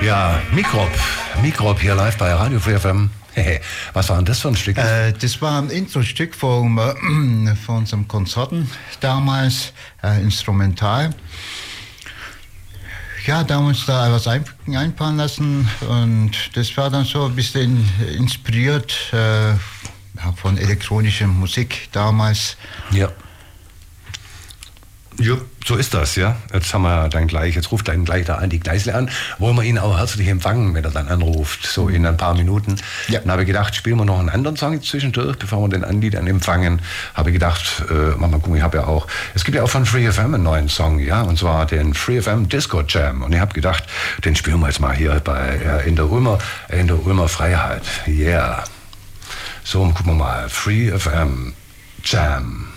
Ja, Mikrob hier live bei Radio 4FM. Was war denn das für ein Stück? Das war ein Intro-Stück von unserem Konzerten damals, instrumental. Ja, da haben wir uns da was einfallen lassen und das war dann so ein bisschen inspiriert von elektronischer Musik damals. Ja. Ja, so ist das, ja. Jetzt ruft dann gleich da an die Gleisle an. Wollen wir ihn auch herzlich empfangen, wenn er dann anruft, so in ein paar Minuten. Ja. Dann habe ich gedacht, spielen wir noch einen anderen Song zwischendurch, bevor wir den Andi dann empfangen. Habe ich gedacht, mal gucken, es gibt ja auch von Free FM einen neuen Song, ja, und zwar den Free FM Disco Jam. Und ich habe gedacht, den spielen wir jetzt mal hier in der Ulmer Freiheit. Yeah. So, gucken wir mal. Free FM Jam.